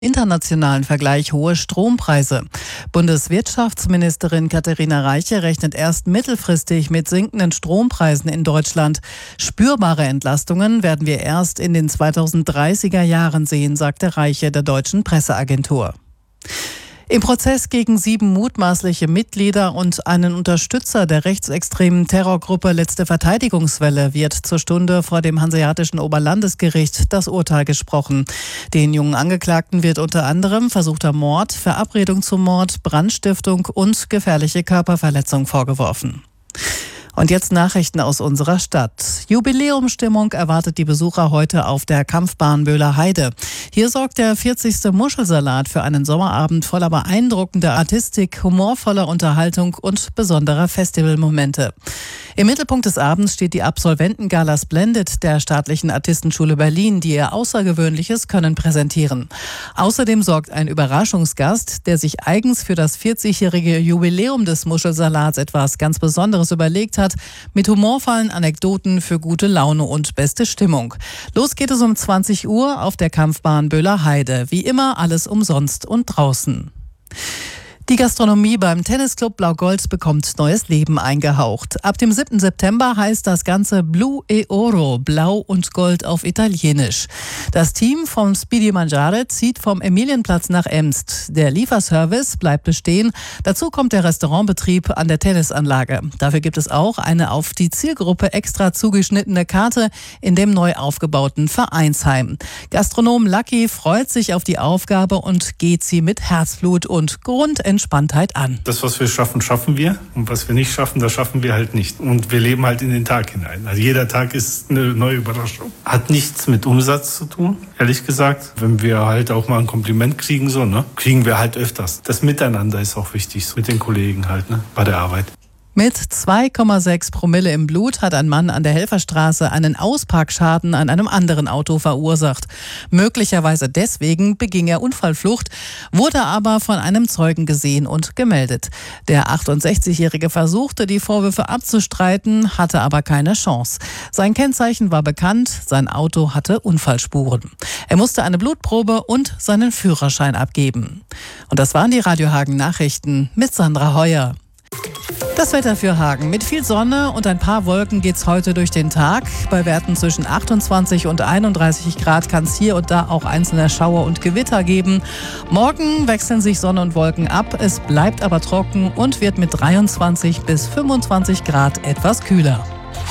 Internationalen Vergleich hohe Strompreise. Bundeswirtschaftsministerin Katharina Reiche rechnet erst mittelfristig mit sinkenden Strompreisen in Deutschland. Spürbare Entlastungen werden wir erst in den 2030er Jahren sehen, sagte Reiche der deutschen Presseagentur. Im Prozess gegen 7 mutmaßliche Mitglieder und einen Unterstützer der rechtsextremen Terrorgruppe Letzte Verteidigungswelle wird zur Stunde vor dem Hanseatischen Oberlandesgericht das Urteil gesprochen. Den jungen Angeklagten wird unter anderem versuchter Mord, Verabredung zum Mord, Brandstiftung und gefährliche Körperverletzung vorgeworfen. Und jetzt Nachrichten aus unserer Stadt. Jubiläumsstimmung erwartet die Besucher heute auf der Kampfbahn Böhler Heide. Hier sorgt der 40. Muschelsalat für einen Sommerabend voller beeindruckender Artistik, humorvoller Unterhaltung und besonderer Festivalmomente. Im Mittelpunkt des Abends steht die Absolventengala Splendid der Staatlichen Artistenschule Berlin, die ihr außergewöhnliches Können präsentieren. Außerdem sorgt ein Überraschungsgast, der sich eigens für das 40-jährige Jubiläum des Muschelsalats etwas ganz Besonderes überlegt hat, mit humorvollen Anekdoten für gute Laune und beste Stimmung. Los geht es um 20 Uhr auf der Kampfbahn Böhler Heide. Wie immer alles umsonst und draußen. Die Gastronomie beim Tennisclub Blau-Gold bekommt neues Leben eingehaucht. Ab dem 7. September heißt das Ganze Blu e Oro, Blau und Gold auf Italienisch. Das Team vom Speedy Mangiare zieht vom Emilienplatz nach Emst. Der Lieferservice bleibt bestehen. Dazu kommt der Restaurantbetrieb an der Tennisanlage. Dafür gibt es auch eine auf die Zielgruppe extra zugeschnittene Karte in dem neu aufgebauten Vereinsheim. Gastronom Lucky freut sich auf die Aufgabe und geht sie mit Herzblut und Grundentspanntheit an. Das, was wir schaffen, schaffen wir. Und was wir nicht schaffen, das schaffen wir halt nicht. Und wir leben halt in den Tag hinein. Also jeder Tag ist eine neue Überraschung. Hat nichts mit Umsatz zu tun, ehrlich gesagt. Wenn wir halt auch mal ein Kompliment kriegen, kriegen wir halt öfters. Das Miteinander ist auch wichtig, so mit den Kollegen halt, bei der Arbeit. Mit 2,6 Promille im Blut hat ein Mann an der Helferstraße einen Ausparkschaden an einem anderen Auto verursacht. Möglicherweise deswegen beging er Unfallflucht, wurde aber von einem Zeugen gesehen und gemeldet. Der 68-Jährige versuchte, die Vorwürfe abzustreiten, hatte aber keine Chance. Sein Kennzeichen war bekannt, sein Auto hatte Unfallspuren. Er musste eine Blutprobe und seinen Führerschein abgeben. Und das waren die Radio Hagen Nachrichten mit Sandra Heuer. Das Wetter für Hagen. Mit viel Sonne und ein paar Wolken geht's heute durch den Tag. Bei Werten zwischen 28 und 31 Grad kann es hier und da auch einzelne Schauer und Gewitter geben. Morgen wechseln sich Sonne und Wolken ab. Es bleibt aber trocken und wird mit 23 bis 25 Grad etwas kühler.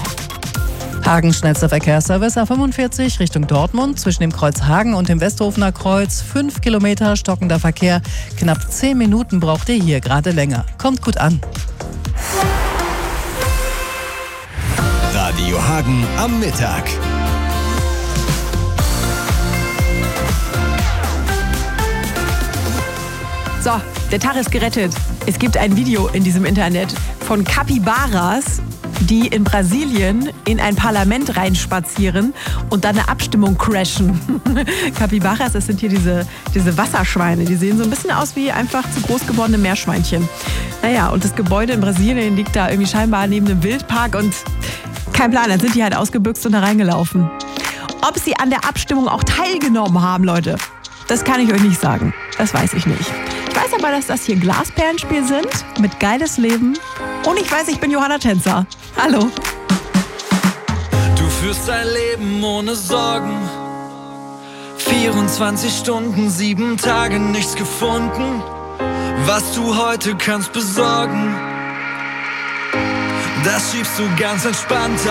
Hagen schnellster Verkehrsservice A45 Richtung Dortmund zwischen dem Kreuz Hagen und dem Westhofener Kreuz. 5 Kilometer stockender Verkehr. Knapp 10 Minuten braucht ihr hier gerade länger. Kommt gut an. Radio Hagen am Mittag. So, der Tag ist gerettet. Es gibt ein Video in diesem Internet von Capybaras, die in Brasilien in ein Parlament reinspazieren und dann eine Abstimmung crashen. Capybaras, das sind hier diese Wasserschweine. Die sehen so ein bisschen aus wie einfach zu groß gewordene Meerschweinchen. Naja, und das Gebäude in Brasilien liegt da irgendwie scheinbar neben einem Wildpark und kein Plan, dann sind die halt ausgebüxt und da reingelaufen. Ob sie an der Abstimmung auch teilgenommen haben, Leute, das kann ich euch nicht sagen. Das weiß ich nicht. Ich weiß aber, dass das hier Glasperlenspiel sind mit geiles Leben. Und ich weiß, ich bin Johanna Tänzer. Hallo. Du führst dein Leben ohne Sorgen. 24 Stunden, 7 Tage, nichts gefunden. Was du heute kannst besorgen, das schiebst du ganz entspannt